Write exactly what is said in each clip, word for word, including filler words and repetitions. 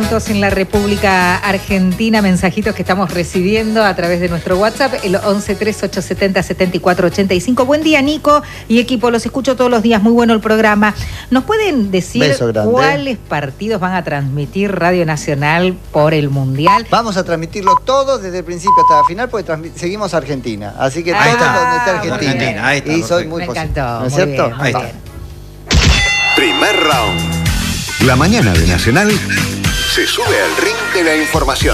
atentos en la República Argentina, mensajitos que estamos recibiendo a través de nuestro WhatsApp, el once tres ocho siete cero siete cuatro ocho cinco. Buen día, Nico y equipo, los escucho todos los días, muy bueno el programa. ¿Nos pueden decir cuáles partidos van a transmitir Radio Nacional por el Mundial? Vamos a transmitirlo todo desde el principio hasta el final, porque seguimos a Argentina, así que ahí todo está. donde está Argentina. Argentina, ahí está, y soy perfecto. muy Me positivo, encantó, ¿no es muy cierto? bien, muy Ahí está. bien. Primer round. La mañana de Nacional se sube al ring de la información.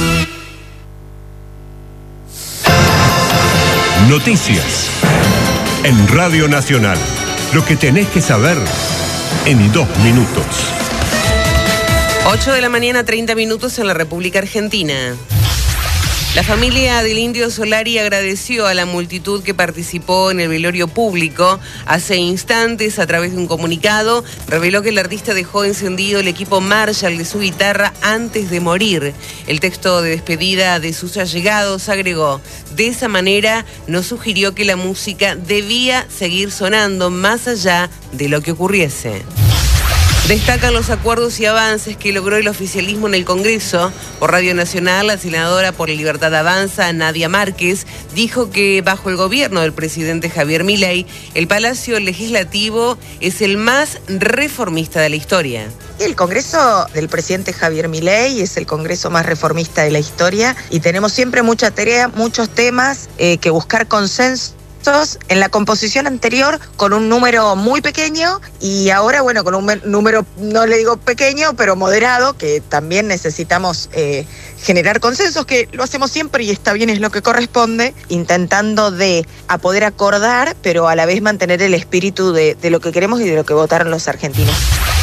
Noticias en Radio Nacional. Lo que tenés que saber en dos minutos. ocho de la mañana, treinta minutos en la República Argentina. La familia del Indio Solari agradeció a la multitud que participó en el velorio público. Hace instantes, a través de un comunicado, reveló que el artista dejó encendido el equipo Marshall de su guitarra antes de morir. El texto de despedida de sus allegados agregó: de esa manera nos sugirió que la música debía seguir sonando más allá de lo que ocurriese. Destacan los acuerdos y avances que logró el oficialismo en el Congreso. Por Radio Nacional, la senadora por la Libertad Avanza, Nadia Márquez, dijo que bajo el gobierno del presidente Javier Milei, el Palacio Legislativo es el más reformista de la historia. El Congreso del presidente Javier Milei es el Congreso más reformista de la historia y tenemos siempre mucha tarea, muchos temas eh, que buscar consenso. En la composición anterior con un número muy pequeño y ahora, bueno, con un número, no le digo pequeño, pero moderado, que también necesitamos eh, generar consensos, que lo hacemos siempre y está bien, es lo que corresponde, intentando de a poder acordar, pero a la vez mantener el espíritu de, de lo que queremos y de lo que votaron los argentinos.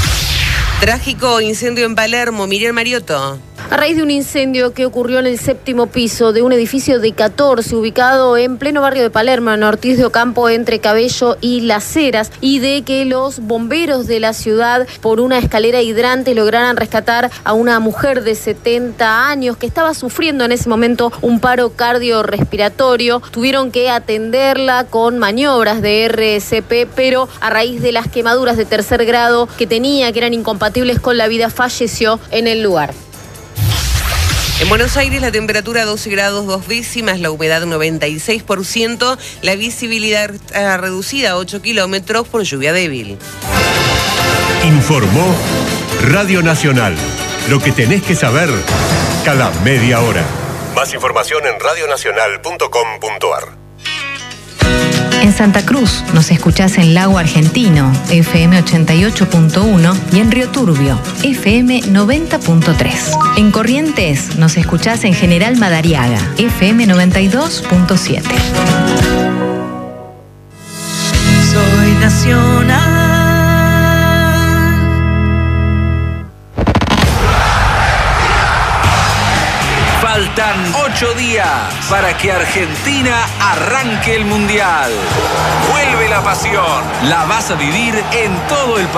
Trágico incendio en Palermo, Miriam Mariotto. A raíz de un incendio que ocurrió en el séptimo piso de un edificio de catorce ubicado en pleno barrio de Palermo, en Ortiz de Ocampo, entre Cabello y Las Heras, y de que los bomberos de la ciudad, por una escalera hidrante, lograran rescatar a una mujer de setenta años que estaba sufriendo en ese momento un paro cardiorrespiratorio. Tuvieron que atenderla con maniobras de R C P, pero a raíz de las quemaduras de tercer grado que tenía, que eran incompatibles con la vida, falleció en el lugar. En Buenos Aires la temperatura doce grados dos décimas, la humedad noventa y seis por ciento, la visibilidad está reducida a ocho kilómetros por lluvia débil. Informó Radio Nacional. Lo que tenés que saber cada media hora. Más información en radio nacional punto com punto a r. En Santa Cruz nos escuchás en Lago Argentino, F M ochenta y ocho punto uno, y en Río Turbio, F M noventa punto tres. En Corrientes nos escuchás en General Madariaga, F M noventa y dos punto siete. Soy nacional. Faltan ocho días para que Argentina arranque el Mundial. Vuelve la pasión. La vas a vivir en todo el país.